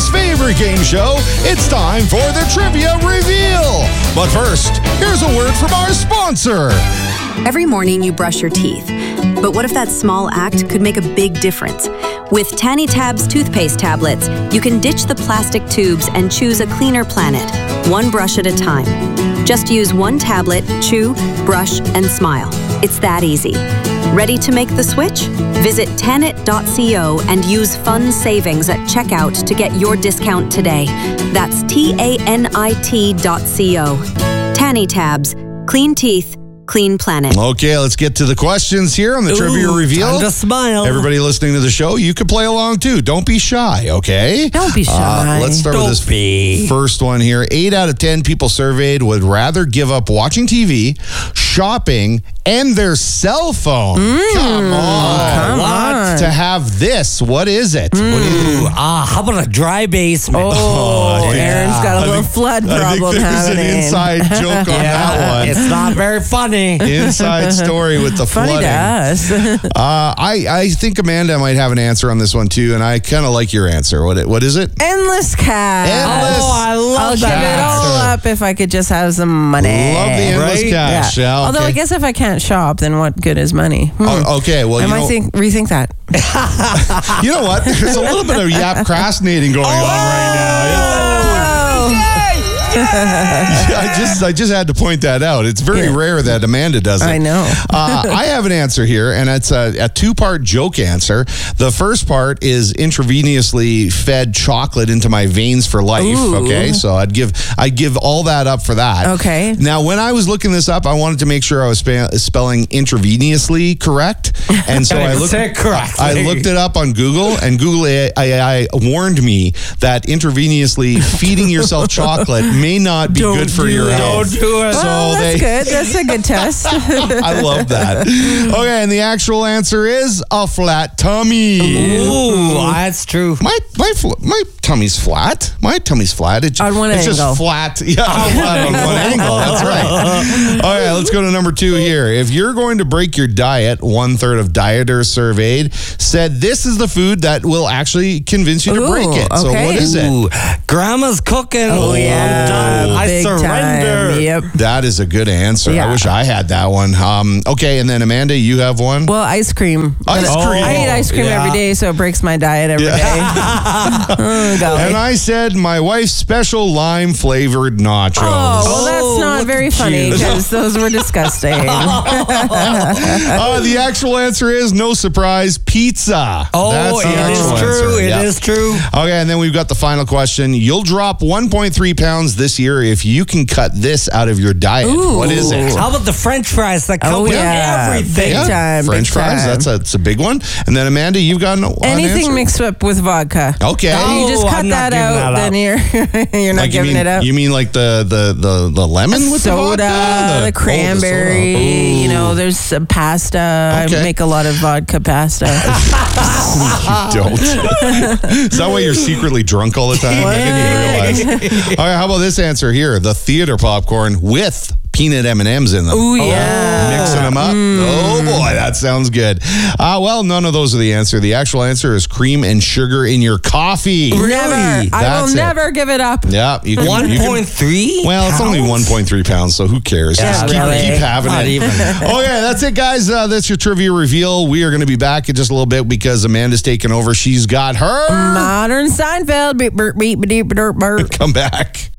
America's favorite game show. It's time for the Trivia Reveal. But first, here's a word from our sponsor. Every morning you brush your teeth. But what if that small act could make a big difference? With Tanny Tabs toothpaste tablets, you can ditch the plastic tubes and choose a cleaner planet, one brush at a time. Just use one tablet, chew, brush, and smile. It's that easy. Ready to make the switch? Visit Tanit.co and use fund savings at checkout to get your discount today. That's TANIT.co. Tanny Tabs. Clean teeth. Clean planet. Okay, let's get to the questions here on the Trivia Reveal. Time to smile. Everybody listening to the show, you could play along too. Don't be shy, okay? Don't be shy. Let's start with this first one here. 8 out of 10 people surveyed would rather give up watching TV, shopping, and their cell phone. Come on. To have this. What is it? What do you think? How about a dry basement? Aaron's got a little flood problem there's an happening. inside joke on that one. It's not very funny. Inside story with the Funny flooding. to us. I think Amanda might have an answer on this one too, and I kind of like your answer. What is it? Endless cash. Endless. I love I'll give that. it all up if I could just have some money. Love the endless Right? cash. Yeah, Although I guess if I can't shop, then what good is money? Okay, well, I might rethink that. you know what? There's a little bit of procrastinating going on right now. I just had to point that out. It's very rare that Amanda does it. I know. I have an answer here, and it's a two-part joke answer. The first part is intravenously fed chocolate into my veins for life. Ooh. Okay, so I'd give all that up for that. Okay. Now, when I was looking this up, I wanted to make sure I was spelling intravenously correct, and so I looked it up on Google, and Google AI warned me that intravenously feeding yourself chocolate may not be good for your health. Don't do it. Well, that's good. That's a good test. I love that. Okay, and the actual answer is a flat tummy. Ooh, that's true. My tummy's flat. My tummy's flat. It's On one just angle. flat. Yeah, flat on one angle. That's right. All right, let's go to number 2 here. If you're going to break your diet, 1/3 of dieters surveyed said this is the food that will actually convince you to break it. So okay. what is it? Ooh, Grandma's cooking. Oh, yeah. I Big surrender. time. Yep. That is a good answer. Yeah. I wish I had that one. Okay, and then Amanda, you have one? Well, ice cream. Ice cream. I eat ice cream every day, so it breaks my diet every day. Oh, golly. And I said my wife's special lime flavored nachos. Oh, well, that's not look very at funny you. because those were disgusting. The actual answer is, no surprise, pizza. Oh, That's the it actual is true. answer. It Yeah. is true. Okay, and then we've got the final question. You'll drop 1.3 pounds this year if you can cut this out of your diet. Ooh. What is it? How about the French fries that come Oh, with yeah. everything? Big time. French big fries. time. That's a big one. And then Amanda, you've got an Anything answer? mixed up with vodka. Okay. You just Oh, cut I'm not that giving out, that then you're not Like you giving mean, it up. You mean like the lemon with soda, the vodka? the cranberry, soda. you know, there's some pasta. Okay. I make a lot of vodka pasta. You don't. Is that why you're secretly drunk all the time? I didn't even realize. All right, how about this answer here? The theater popcorn with peanut M&Ms in them. Oh, yeah. Mixing them up. Oh, boy, that sounds good. Well, none of those are the answer. The actual answer is cream and sugar in your coffee. Never. I will That's it. never give it up. Yeah. You can, 1.3? well, it's only 1.3 pounds, so who cares? Yeah, Just really. keep having Not it. even. Okay, that's it, guys. That's your trivia reveal. We are going to be back in just a little bit because Amanda's taking over. She's got her. Modern Seinfeld. Beep, beep, beep, beep, beep, beep. Come back.